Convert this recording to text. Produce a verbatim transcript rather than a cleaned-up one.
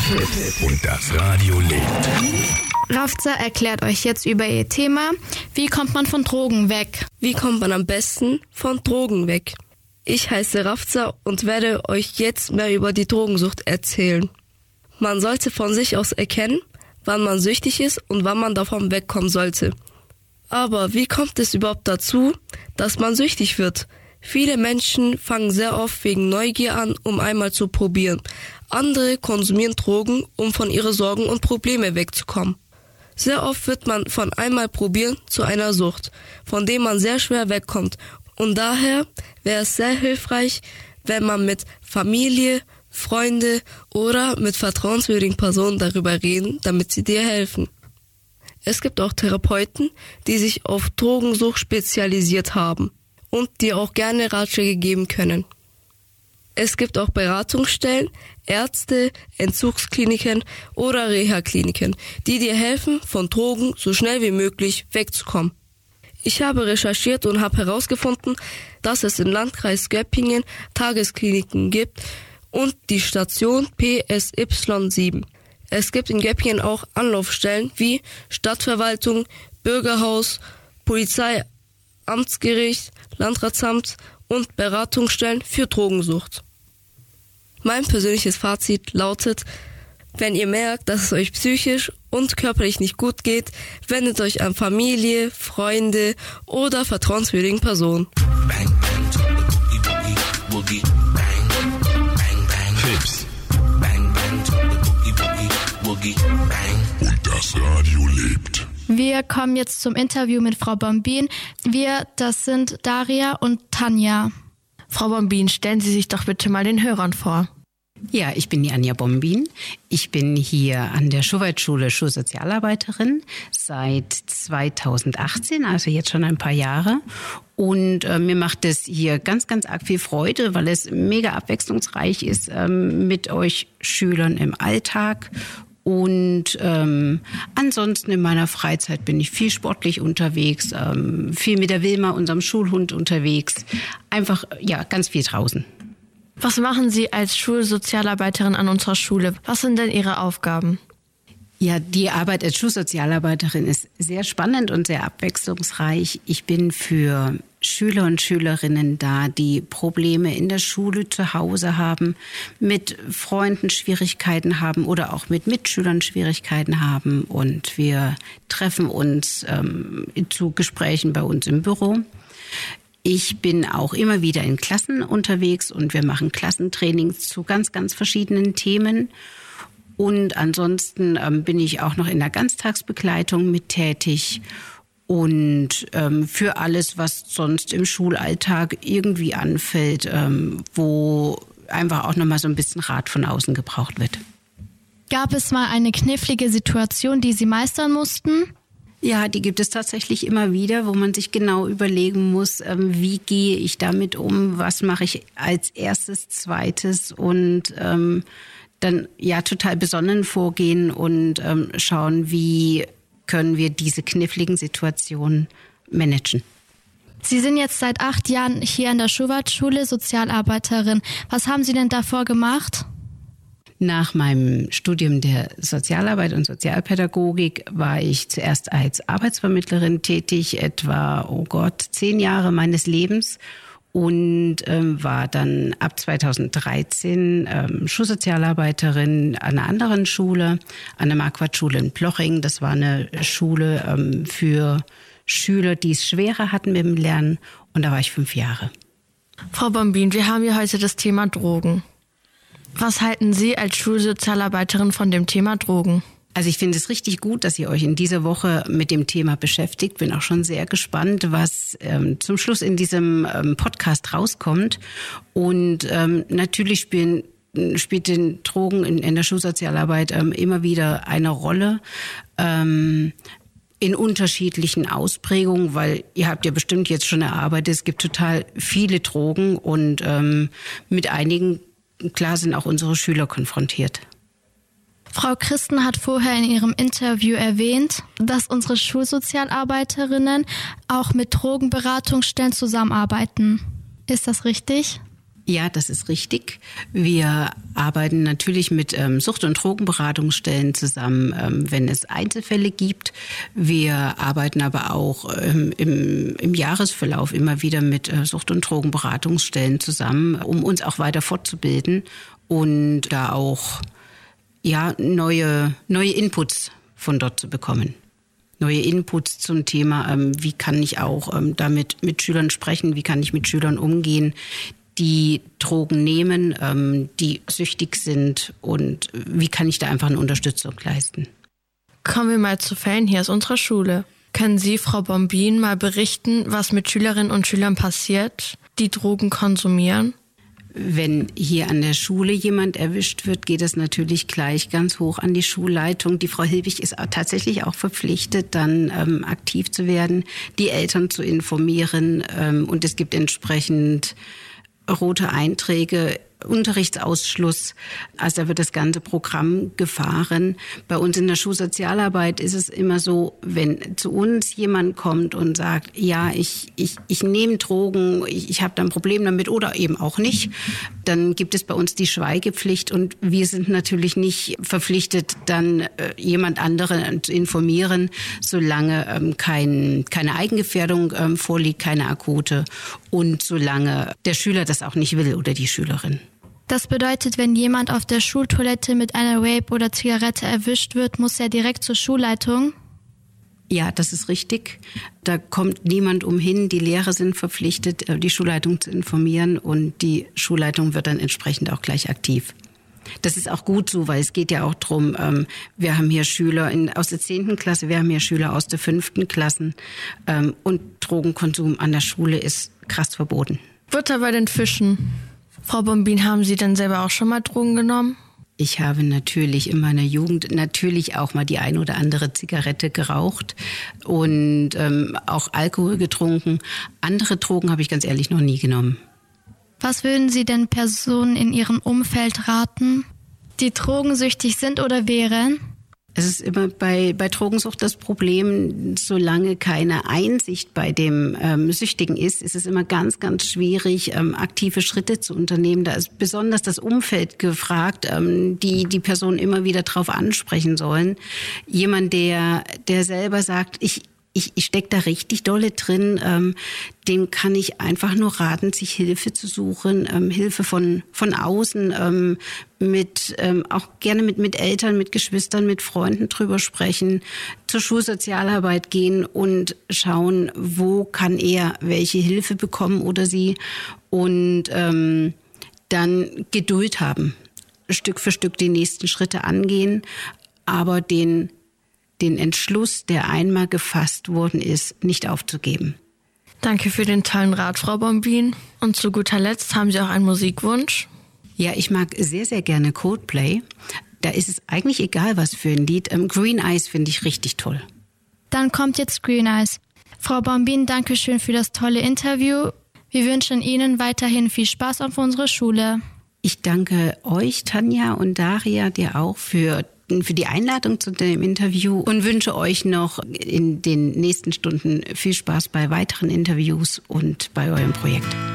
Tipps und das Radio lebt. Rafza erklärt euch jetzt über ihr Thema, wie kommt man von Drogen weg? Wie kommt man am besten von Drogen weg? Ich heiße Rafza und werde euch jetzt mehr über die Drogensucht erzählen. Man sollte von sich aus erkennen, wann man süchtig ist und wann man davon wegkommen sollte. Aber wie kommt es überhaupt dazu, dass man süchtig wird? Viele Menschen fangen sehr oft wegen Neugier an, um einmal zu probieren. Andere konsumieren Drogen, um von ihren Sorgen und Problemen wegzukommen. Sehr oft wird man von einmal probieren zu einer Sucht, von dem man sehr schwer wegkommt. Und daher wäre es sehr hilfreich, wenn man mit Familie, Freunde oder mit vertrauenswürdigen Personen darüber reden, damit sie dir helfen. Es gibt auch Therapeuten, die sich auf Drogensucht spezialisiert haben und dir auch gerne Ratschläge geben können. Es gibt auch Beratungsstellen, Ärzte, Entzugskliniken oder Reha-Kliniken, die dir helfen, von Drogen so schnell wie möglich wegzukommen. Ich habe recherchiert und habe herausgefunden, dass es im Landkreis Göppingen Tageskliniken gibt und die Station P S Y sieben. Es gibt in Göppingen auch Anlaufstellen wie Stadtverwaltung, Bürgerhaus, Polizei, Amtsgericht, Landratsamt und Beratungsstellen für Drogensucht. Mein persönliches Fazit lautet, wenn ihr merkt, dass es euch psychisch und körperlich nicht gut geht, wendet euch an Familie, Freunde oder vertrauenswürdigen Personen. Bang, bang, boogie, boogie, boogie, bang, bang, bang. Tipps. Bang, bang, boogie, boogie, boogie, bang. Und das Radio lebt. Wir kommen jetzt zum Interview mit Frau Bombin. Wir, das sind Daria und Tanja. Frau Bombin, stellen Sie sich doch bitte mal den Hörern vor. Ja, ich bin die Anja Bombin. Ich bin hier an der Schulweitschule Schulsozialarbeiterin seit zweitausendachtzehn, also jetzt schon ein paar Jahre. Und äh, mir macht es hier ganz, ganz arg viel Freude, weil es mega abwechslungsreich ist ähm, mit euch Schülern im Alltag. Und ähm, ansonsten in meiner Freizeit bin ich viel sportlich unterwegs, ähm, viel mit der Wilma, unserem Schulhund, unterwegs. Einfach, ja, ganz viel draußen. Was machen Sie als Schulsozialarbeiterin an unserer Schule? Was sind denn Ihre Aufgaben? Ja, die Arbeit als Schulsozialarbeiterin ist sehr spannend und sehr abwechslungsreich. Ich bin für Schüler und Schülerinnen da, die Probleme in der Schule zu Hause haben, mit Freunden Schwierigkeiten haben oder auch mit Mitschülern Schwierigkeiten haben. Und wir treffen uns ähm, zu Gesprächen bei uns im Büro. Ich bin auch immer wieder in Klassen unterwegs und wir machen Klassentrainings zu ganz, ganz verschiedenen Themen. Und ansonsten ähm, bin ich auch noch in der Ganztagsbegleitung mit tätig und ähm, für alles, was sonst im Schulalltag irgendwie anfällt, ähm, wo einfach auch nochmal so ein bisschen Rat von außen gebraucht wird. Gab es mal eine knifflige Situation, die Sie meistern mussten? Ja, die gibt es tatsächlich immer wieder, wo man sich genau überlegen muss, ähm, wie gehe ich damit um, was mache ich als erstes, zweites und ähm, dann ja total besonnen vorgehen und ähm, schauen, wie können wir diese kniffligen Situationen managen. Sie sind jetzt seit acht Jahren hier an der Schulweitschule Sozialarbeiterin. Was haben Sie denn davor gemacht? Nach meinem Studium der Sozialarbeit und Sozialpädagogik war ich zuerst als Arbeitsvermittlerin tätig, etwa, oh Gott, zehn Jahre meines Lebens. Und ähm, war dann ab zweitausenddreizehn ähm, Schulsozialarbeiterin an einer anderen Schule, an der Marquardt-Schule in Ploching. Das war eine Schule ähm, für Schüler, die es schwerer hatten mit dem Lernen. Und da war ich fünf Jahre. Frau Bombin, wir haben hier heute das Thema Drogen. Was halten Sie als Schulsozialarbeiterin von dem Thema Drogen? Also ich finde es richtig gut, dass ihr euch in dieser Woche mit dem Thema beschäftigt. Bin auch schon sehr gespannt, was ähm, zum Schluss in diesem ähm, Podcast rauskommt. Und ähm, natürlich spielen, spielt den Drogen in, in der Schulsozialarbeit ähm, immer wieder eine Rolle. Ähm, in unterschiedlichen Ausprägungen, weil ihr habt ja bestimmt jetzt schon erarbeitet, es gibt total viele Drogen und ähm, mit einigen, klar, sind auch unsere Schüler konfrontiert. Frau Christen hat vorher in ihrem Interview erwähnt, dass unsere Schulsozialarbeiterinnen auch mit Drogenberatungsstellen zusammenarbeiten. Ist das richtig? Ja, das ist richtig. Wir arbeiten natürlich mit ähm, Sucht- und Drogenberatungsstellen zusammen, ähm, wenn es Einzelfälle gibt. Wir arbeiten aber auch ähm, im, im Jahresverlauf immer wieder mit äh, Sucht- und Drogenberatungsstellen zusammen, um uns auch weiter fortzubilden und da auch ja neue neue Inputs von dort zu bekommen. Neue Inputs zum Thema, ähm, wie kann ich auch ähm, damit mit Schülern sprechen, wie kann ich mit Schülern umgehen, die Drogen nehmen, ähm, die süchtig sind und wie kann ich da einfach eine Unterstützung leisten. Kommen wir mal zu Fällen hier aus unserer Schule. Können Sie, Frau Bombin, mal berichten, was mit Schülerinnen und Schülern passiert, die Drogen konsumieren? Wenn hier an der Schule jemand erwischt wird, geht es natürlich gleich ganz hoch an die Schulleitung. Die Frau Hilbig ist tatsächlich auch verpflichtet, dann ähm, aktiv zu werden, die Eltern zu informieren. Ähm, und es gibt entsprechend rote Einträge, Unterrichtsausschluss. Also da wird das ganze Programm gefahren. Bei uns in der Schulsozialarbeit ist es immer so, wenn zu uns jemand kommt und sagt, ja, ich ich ich nehme Drogen, ich, ich habe da ein Problem damit oder eben auch nicht, dann gibt es bei uns die Schweigepflicht und wir sind natürlich nicht verpflichtet, dann äh, jemand anderen zu informieren, solange ähm, kein, keine Eigengefährdung ähm, vorliegt, keine akute und solange der Schüler das auch nicht will oder die Schülerin. Das bedeutet, wenn jemand auf der Schultoilette mit einer Vape oder Zigarette erwischt wird, muss er direkt zur Schulleitung? Ja, das ist richtig. Da kommt niemand umhin. Die Lehrer sind verpflichtet, die Schulleitung zu informieren und die Schulleitung wird dann entsprechend auch gleich aktiv. Das ist auch gut so, weil es geht ja auch drum. Ähm, wir haben hier Schüler in, aus der zehnten Klasse, wir haben hier Schüler aus der fünften Klassen ähm, und Drogenkonsum an der Schule ist krass verboten. Butter bei den Fischen. Frau Bombin, haben Sie denn selber auch schon mal Drogen genommen? Ich habe natürlich in meiner Jugend natürlich auch mal die ein oder andere Zigarette geraucht und ähm, auch Alkohol getrunken. Andere Drogen habe ich ganz ehrlich noch nie genommen. Was würden Sie denn Personen in Ihrem Umfeld raten, die drogensüchtig sind oder wären? Es ist immer bei, bei Drogensucht das Problem, solange keine Einsicht bei dem ähm, Süchtigen ist, ist es immer ganz, ganz schwierig, ähm, aktive Schritte zu unternehmen. Da ist besonders das Umfeld gefragt, ähm, die die Person immer wieder drauf ansprechen sollen. Jemand, der, der selber sagt, ich Ich, ich stecke da richtig dolle drin, ähm, dem kann ich einfach nur raten, sich Hilfe zu suchen, ähm, Hilfe von von außen, ähm, mit ähm, auch gerne mit mit Eltern, mit Geschwistern, mit Freunden drüber sprechen, zur Schulsozialarbeit gehen und schauen, wo kann er welche Hilfe bekommen oder sie und ähm, dann Geduld haben, Stück für Stück die nächsten Schritte angehen, aber den den Entschluss, der einmal gefasst worden ist, nicht aufzugeben. Danke für den tollen Rat, Frau Bombin. Und zu guter Letzt, haben Sie auch einen Musikwunsch? Ja, ich mag sehr, sehr gerne Coldplay. Da ist es eigentlich egal, was für ein Lied. Ähm, Green Eyes finde ich richtig toll. Dann kommt jetzt Green Eyes. Frau Bombin, danke schön für das tolle Interview. Wir wünschen Ihnen weiterhin viel Spaß auf unserer Schule. Ich danke euch, Tanja und Daria, dir auch für für die Einladung zu dem Interview und wünsche euch noch in den nächsten Stunden viel Spaß bei weiteren Interviews und bei eurem Projekt.